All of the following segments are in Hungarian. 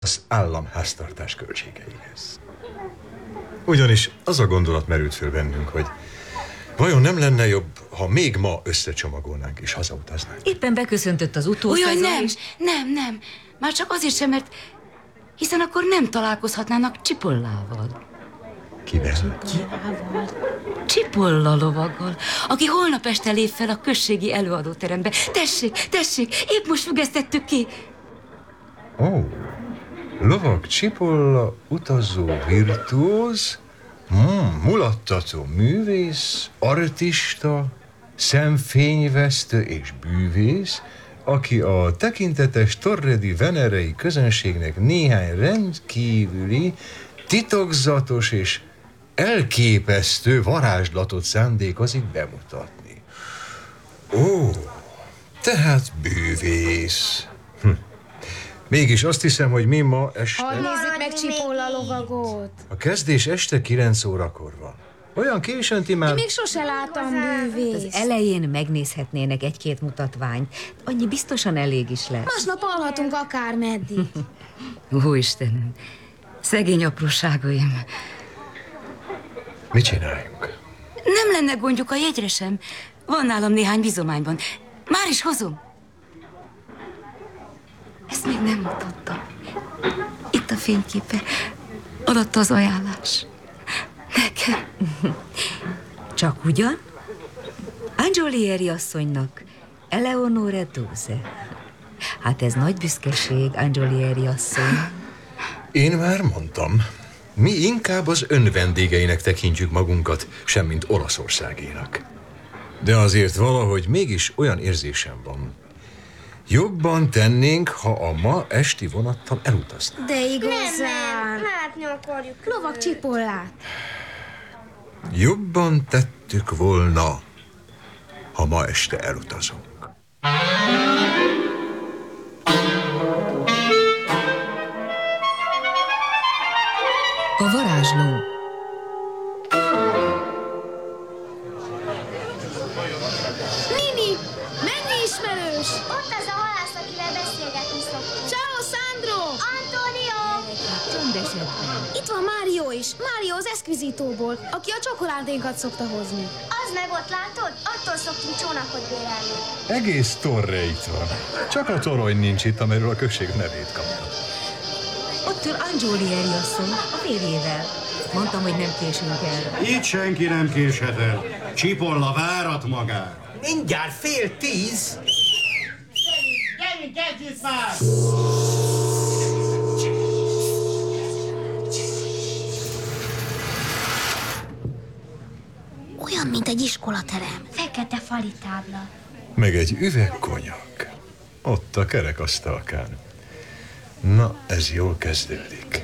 az államháztartás költségeihez. Ugyanis az a gondolat merült föl bennünk, hogy vajon nem lenne jobb, ha még ma összecsomagolnánk és hazautaznánk? Éppen beköszöntött az utószezon. Olyan nem, és... nem. Már csak azért sem, mert hiszen akkor nem találkozhatnának Csipollával. Kivel? Csipolla lovaggal, aki holnap este lép fel a községi előadóterembe. Tessék, épp most függesztettük ki. Ó, lovag Csipolla, utazó virtuóz, mulattató művész, artista, szemfényvesztő és bűvész, aki a tekintetes torredi venerei közönségnek néhány rendkívüli, titokzatos és elképesztő varázslatot szándékozik bemutatni. Ó, tehát bűvész. Mégis azt hiszem, hogy mi ma este... Nézzük meg Csipolla lovagot. A kezdés este 9 órakor van. Olyan későn ti már... Én még sose láttam bűvész. Az elején megnézhetnének egy-két mutatványt. Annyi biztosan elég is lesz. Másnap alhatunk akármeddig. Ó, Istenem, szegény apróságaim. Mit csináljunk? Nem lenne gondjuk a jegyre sem. Van nálam néhány bizományban. Már is hozom. Ezt még nem mutattam. Itt a fényképe. Adatta az ajánlás. Nekem. Csak ugyan? Angiolieri asszonynak, Eleonore Duse. Hát ez nagy büszkeség, Angiolieri asszony. Én már mondtam, mi inkább az ön vendégeinek tekintjük magunkat, semmint Olaszországénak. De azért valahogy mégis olyan érzésem van. Jobban tennénk, ha a ma esti vonattal elutaznánk. De igazán. Nem, látni akarjuk. Lovag Csipollát. Jobban tettük volna, ha ma este elutazunk. A varázsló. Nini, mennyi ismerős? Ott az a halász, akivel beszélgetni szoktunk. Ciao, Sandro! Antonio! Csöndesedben. Itt van Mário is. Mário az eszkvizitóból, aki a csokoládénkat szokta hozni. Az meg ott látod? Attól szoktunk csónakot bérelni. Egész torre itt van. Csak a torony nincs itt, amiről a község nevét kapta. Ott ül Angiolieri asszony, a férjével. Mondtam, hogy nem késünk el. Itt senki nem késhet el. Csipolla várat magára. Mindjárt 9:30. Gyerünk együtt már! Olyan, mint egy iskolaterem. Fekete fali tábla. Meg egy üveg konyak. Ott a kerekasztalkán. Na, ez jól kezdődik.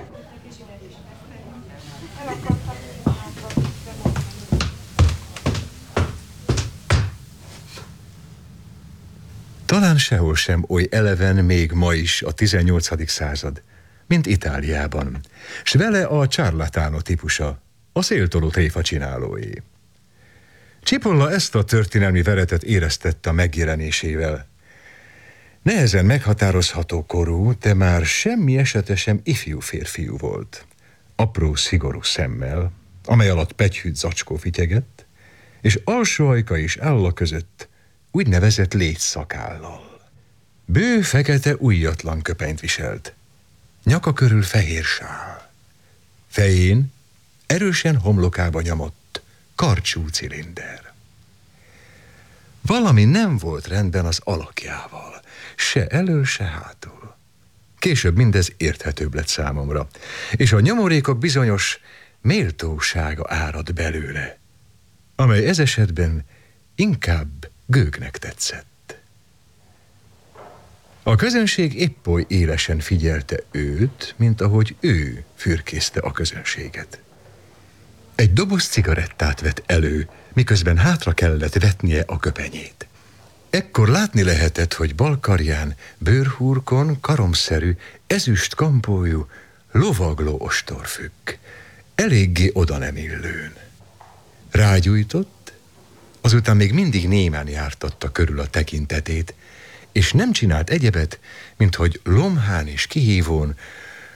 Talán sehol sem oly eleven még ma is a 18. század, mint Itáliában, s vele a charlatano típusa, a széltoló tréfa csinálói. Cipolla ezt a történelmi veretet éreztette a megjelenésével. Nehezen meghatározható korú, de már semmi esete sem ifjú férfiú volt. Apró, szigorú szemmel, amely alatt pegyhűt zacskó fityegett, és alsó ajka és álla között úgynevezett létszakállal. Bő, fekete, ujjatlan köpenyt viselt. Nyaka körül fehér sál. Fején erősen homlokába nyomott karcsú cilinder. Valami nem volt rendben az alakjával, se elől, se hátul. Később mindez érthetőbb lett számomra, és a nyomorékok bizonyos méltósága árad belőle, amely ez esetben inkább gőgnek tetszett. A közönség épp oly élesen figyelte őt, mint ahogy ő fürkészte a közönséget. Egy doboz cigarettát vett elő, miközben hátra kellett vetnie a köpenyét. Ekkor látni lehetett, hogy bal karján, bőrhurkon karomszerű, ezüst kampójú, lovagló ostor függ, eléggé oda nem illőn. Rágyújtott, azután még mindig némán jártatta körül a tekintetét, és nem csinált egyebet, mint hogy lomhán és kihívón